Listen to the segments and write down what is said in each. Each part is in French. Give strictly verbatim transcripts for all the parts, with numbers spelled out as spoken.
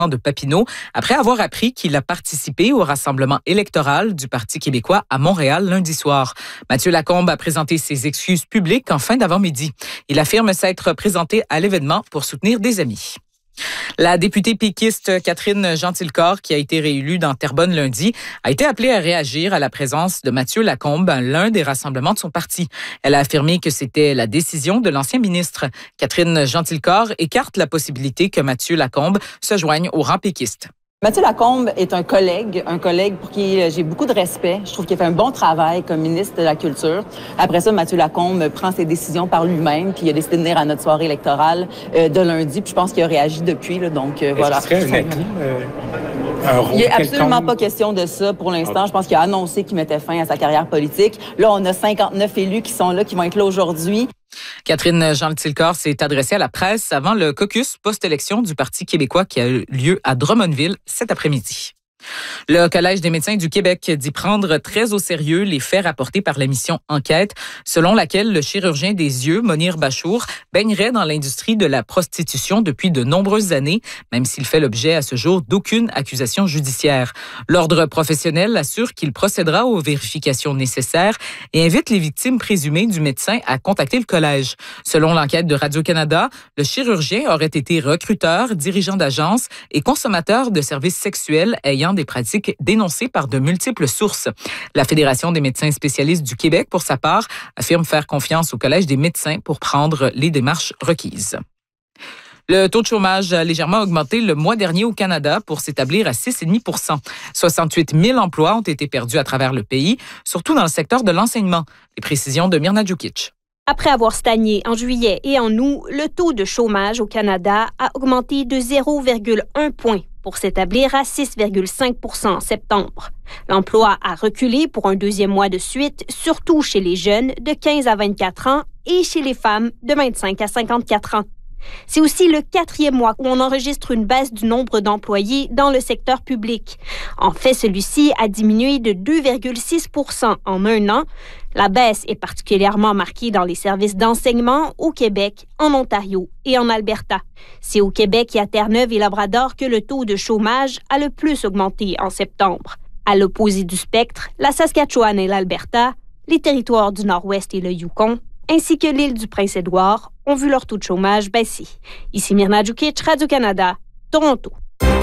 de Papineau après avoir appris qu'il a participé au rassemblement électoral du Parti québécois à Montréal lundi soir. Mathieu Lacombe a présenté ses excuses publiques en fin d'avant-midi. Il affirme s'être présenté à l'événement pour soutenir des amis. La députée péquiste Catherine Gentilcore, qui a été réélue dans Terrebonne lundi, a été appelée à réagir à la présence de Mathieu Lacombe à l'un des rassemblements de son parti. Elle a affirmé que c'était la décision de l'ancien ministre. Catherine Gentilcore écarte la possibilité que Mathieu Lacombe se joigne au rang péquiste. Mathieu Lacombe est un collègue, un collègue pour qui j'ai beaucoup de respect. Je trouve qu'il a fait un bon travail comme ministre de la Culture. Après ça, Mathieu Lacombe prend ses décisions par lui-même, puis il a décidé de venir à notre soirée électorale euh, de lundi, puis je pense qu'il a réagi depuis. Là, donc euh, voilà. Est-ce que ce serait un acquis, euh, un rôle Il n'est absolument quelconque? pas question de ça pour l'instant. Je pense qu'il a annoncé qu'il mettait fin à sa carrière politique. Là, on a cinquante-neuf élus qui sont là, qui vont être là aujourd'hui. Catherine Gentilcore s'est adressée à la presse avant le caucus post-élection du Parti québécois qui a eu lieu à Drummondville cet après-midi. Le Collège des médecins du Québec dit prendre très au sérieux les faits rapportés par la mission Enquête, selon laquelle le chirurgien des yeux, Monir Bachour, baignerait dans l'industrie de la prostitution depuis de nombreuses années, même s'il fait l'objet à ce jour d'aucune accusation judiciaire. L'ordre professionnel assure qu'il procédera aux vérifications nécessaires et invite les victimes présumées du médecin à contacter le collège. Selon l'enquête de Radio-Canada, le chirurgien aurait été recruteur, dirigeant d'agence et consommateur de services sexuels ayant des pratiques dénoncées par de multiples sources. La Fédération des médecins spécialistes du Québec, pour sa part, affirme faire confiance au Collège des médecins pour prendre les démarches requises. Le taux de chômage a légèrement augmenté le mois dernier au Canada pour s'établir à six virgule cinq pour cent. soixante-huit mille emplois ont été perdus à travers le pays, surtout dans le secteur de l'enseignement. Les précisions de Myrna Djukic. Après avoir stagné en juillet et en août, le taux de chômage au Canada a augmenté de zéro virgule un point pour s'établir à six virgule cinq pour cent en septembre. L'emploi a reculé pour un deuxième mois de suite, surtout chez les jeunes de quinze à vingt-quatre ans et chez les femmes de vingt-cinq à cinquante-quatre ans. C'est aussi le quatrième mois où on enregistre une baisse du nombre d'employés dans le secteur public. En fait, celui-ci a diminué de deux virgule six pour cent en un an. La baisse est particulièrement marquée dans les services d'enseignement au Québec, en Ontario et en Alberta. C'est au Québec et à Terre-Neuve et Labrador que le taux de chômage a le plus augmenté en septembre. À l'opposé du spectre, la Saskatchewan et l'Alberta, les territoires du Nord-Ouest et le Yukon, ainsi que l'île du Prince-Édouard, ont vu leur taux de chômage baisser. Ici Myrna Djukic, Radio-Canada, Toronto.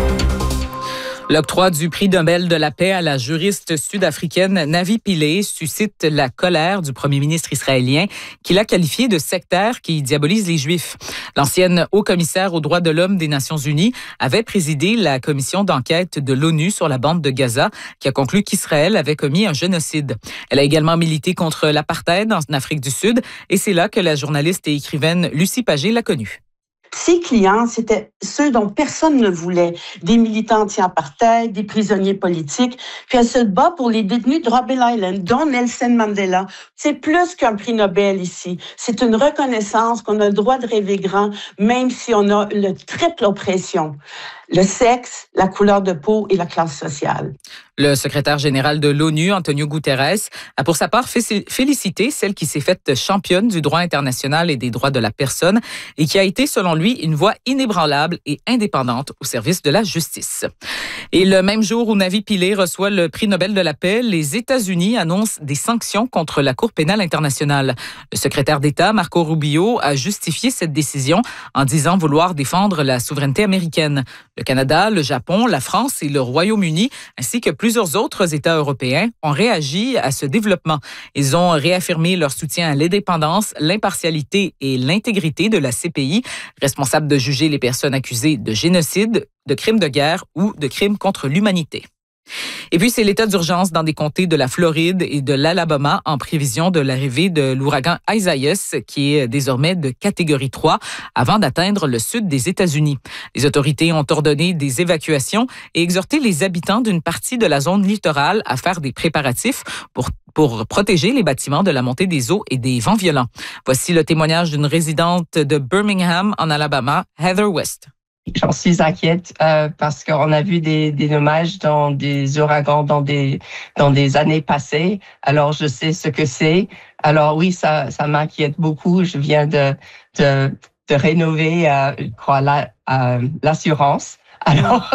L'octroi du prix Nobel de la paix à la juriste sud-africaine Navi Pillay suscite la colère du premier ministre israélien qui l'a qualifié de sectaire qui diabolise les Juifs. L'ancienne haut-commissaire aux droits de l'homme des Nations unies avait présidé la commission d'enquête de l'ONU sur la bande de Gaza qui a conclu qu'Israël avait commis un génocide. Elle a également milité contre l'apartheid en Afrique du Sud et c'est là que la journaliste et écrivaine Lucie Pagé l'a connue. Ses clients, c'était ceux dont personne ne voulait, des militants anti-apartheid, des prisonniers politiques. Puis elle se bat pour les détenus de Robben Island, dont Nelson Mandela. C'est plus qu'un prix Nobel ici. C'est une reconnaissance qu'on a le droit de rêver grand, même si on a le triple oppression. Le sexe, la couleur de peau et la classe sociale. Le secrétaire général de l'ONU, Antonio Guterres, a pour sa part félicité celle qui s'est faite championne du droit international et des droits de la personne et qui a été, selon lui, une voix inébranlable et indépendante au service de la justice. Et le même jour où Navi Pillay reçoit le prix Nobel de la paix, les États-Unis annoncent des sanctions contre la Cour pénale internationale. Le secrétaire d'État, Marco Rubio, a justifié cette décision en disant vouloir défendre la souveraineté américaine. Le Canada, le Japon, la France et le Royaume-Uni, ainsi que plusieurs autres États européens, ont réagi à ce développement. Ils ont réaffirmé leur soutien à l'indépendance, l'impartialité et l'intégrité de la C P I, responsable de juger les personnes accusées de génocide, de crimes de guerre ou de crimes contre l'humanité. Et puis, c'est l'état d'urgence dans des comtés de la Floride et de l'Alabama en prévision de l'arrivée de l'ouragan Isaias, qui est désormais de catégorie trois, avant d'atteindre le sud des États-Unis. Les autorités ont ordonné des évacuations et exhorté les habitants d'une partie de la zone littorale à faire des préparatifs pour pour protéger les bâtiments de la montée des eaux et des vents violents. Voici le témoignage d'une résidente de Birmingham, en Alabama, Heather West. J'en suis inquiète euh, parce qu'on a vu des, des dommages dans des ouragans dans des dans des années passées. Alors je sais ce que c'est. Alors oui, ça ça m'inquiète beaucoup. Je viens de de, de rénover, euh, je crois, la, euh, l'assurance. Alors